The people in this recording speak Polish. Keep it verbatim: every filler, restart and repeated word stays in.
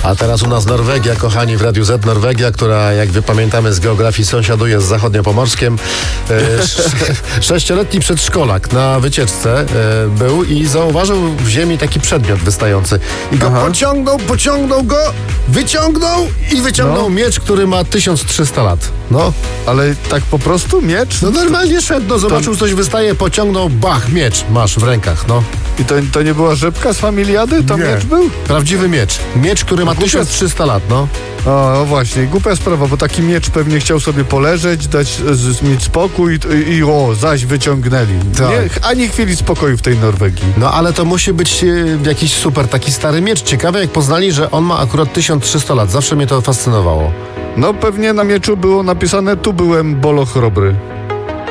A teraz u nas Norwegia, kochani, w Radiu Z. Norwegia, która, jak wy pamiętamy z geografii, sąsiaduje z zachodniopomorskiem. E, sz- sześcioletni przedszkolak na wycieczce e, był i zauważył w ziemi taki przedmiot wystający. I go Aha. pociągnął, pociągnął go, wyciągnął i wyciągnął No. miecz, który ma tysiąc trzysta lat. No, Ale tak po prostu miecz? no normalnie szedł, no zobaczył, coś wystaje, pociągnął, bach, miecz masz w rękach, no. I to, to nie była rzepka z Familiady? To Nie. miecz był? Prawdziwy miecz. Miecz, który ma Głupia- tysiąc trzysta lat, no. O, no właśnie, głupia sprawa, bo taki miecz pewnie chciał sobie poleżeć, dać, z, mieć spokój i, i o, zaś wyciągnęli. Tak. Nie, ani chwili spokoju w tej Norwegii. No ale to musi być e, jakiś super taki stary miecz. Ciekawe, jak poznali, że on ma akurat tysiąc trzysta lat. Zawsze mnie to fascynowało. No pewnie na mieczu było napisane, tu byłem bolo chrobry.